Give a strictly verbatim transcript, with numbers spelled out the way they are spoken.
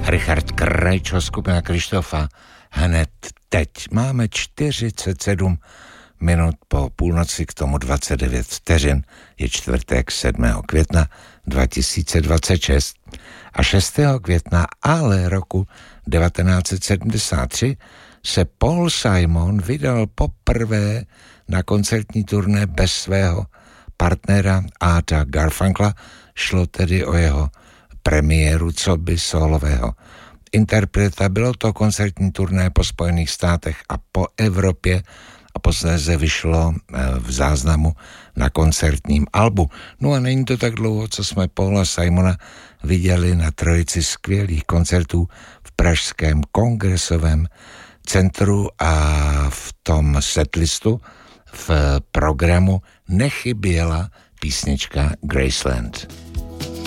Richard Krejčo, skupina Krištofa. Hned teď máme čtyřicet sedm minut po půlnoci, k tomu dvacet devět vteřin. Je čtvrtek sedmého května dva tisíce dvacet šest a šestého května ale roku devatenáct set sedmdesát tři se Paul Simon vydal poprvé na koncertní turné bez svého partnera Arta Garfunkla. Šlo tedy o jeho premiéru coby solového interpreta. Bylo to koncertní turné po Spojených státech a po Evropě a posléze vyšlo v záznamu na koncertním albu. No a není to tak dlouho, co jsme Paula Simona viděli na trojici skvělých koncertů v pražském Kongresovém centru a v tom setlistu v programu nechyběla písnička Graceland.